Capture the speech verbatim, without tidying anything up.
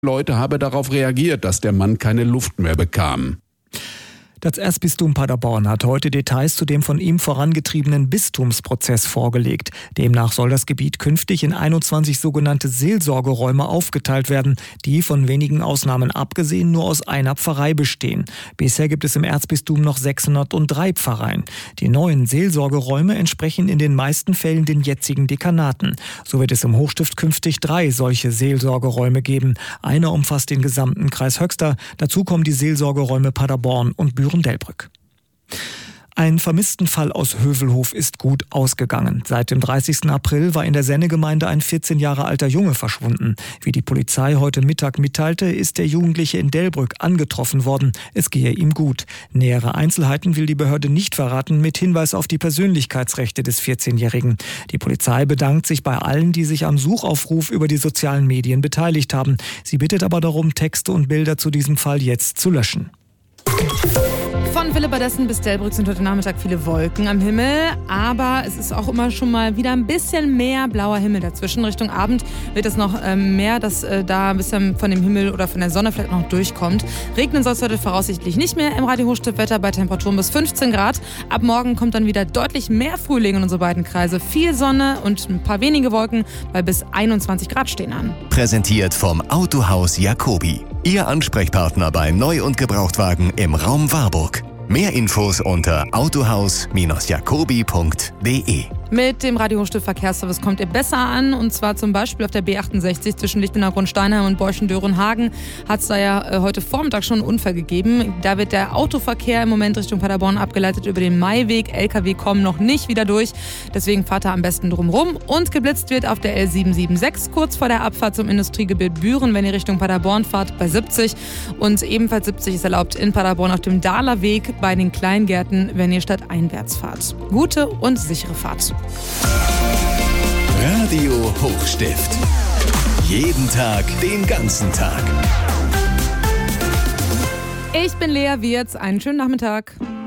Leute habe darauf reagiert, dass der Mann keine Luft mehr bekam. Das Erzbistum Paderborn hat heute Details zu dem von ihm vorangetriebenen Bistumsprozess vorgelegt. Demnach soll das Gebiet künftig in einundzwanzig sogenannte Seelsorgeräume aufgeteilt werden, die von wenigen Ausnahmen abgesehen nur aus einer Pfarrei bestehen. Bisher gibt es im Erzbistum noch sechshundertdrei Pfarreien. Die neuen Seelsorgeräume entsprechen in den meisten Fällen den jetzigen Dekanaten. So wird es im Hochstift künftig drei solche Seelsorgeräume geben. Einer umfasst den gesamten Kreis Höxter. Dazu kommen die Seelsorgeräume Paderborn und Büren-Delbrück. Ein Vermisstenfall aus Hövelhof ist gut ausgegangen. Seit dem dreißigsten April war in der Sennegemeinde ein vierzehn Jahre alter Junge verschwunden. Wie die Polizei heute Mittag mitteilte, ist der Jugendliche in Delbrück angetroffen worden. Es gehe ihm gut. Nähere Einzelheiten will die Behörde nicht verraten, mit Hinweis auf die Persönlichkeitsrechte des vierzehnjährigen. Die Polizei bedankt sich bei allen, die sich am Suchaufruf über die sozialen Medien beteiligt haben. Sie bittet aber darum, Texte und Bilder zu diesem Fall jetzt zu löschen. Von Willebadessen bis Delbrück sind heute Nachmittag viele Wolken am Himmel, aber es ist auch immer schon mal wieder ein bisschen mehr blauer Himmel dazwischen. Richtung Abend wird es noch ähm, mehr, dass äh, da ein bisschen von dem Himmel oder von der Sonne vielleicht noch durchkommt. Regnen soll es heute voraussichtlich nicht mehr im Radio Hochstiftwetter bei Temperaturen bis fünfzehn Grad. Ab morgen kommt dann wieder deutlich mehr Frühling in unsere beiden Kreise. Viel Sonne und ein paar wenige Wolken bei bis einundzwanzig Grad stehen an. Präsentiert vom Autohaus Jacobi. Ihr Ansprechpartner bei Neu- und Gebrauchtwagen im Raum Warburg. Mehr Infos unter autohaus jacobi punkt de. Mit dem Radio Hochstift Verkehrsservice kommt ihr besser an, und zwar zum Beispiel auf der B achtundsechzig zwischen Lichtenau-Grundsteinheim und Borchen-Dörenhagen hat es da ja äh, heute Vormittag schon einen Unfall gegeben. Da wird der Autoverkehr im Moment Richtung Paderborn abgeleitet über den Maiweg. L K W kommen noch nicht wieder durch, deswegen fahrt da am besten drumrum. Und geblitzt wird auf der L sieben sieben sechs kurz vor der Abfahrt zum Industriegebiet Büren, wenn ihr Richtung Paderborn fahrt, bei siebzig. Und ebenfalls siebzig ist erlaubt in Paderborn auf dem Dahler Weg bei den Kleingärten, wenn ihr stadteinwärts fahrt. Gute und sichere Fahrt. Radio Hochstift. Jeden Tag, den ganzen Tag. Ich bin Lea Wirz. Einen schönen Nachmittag.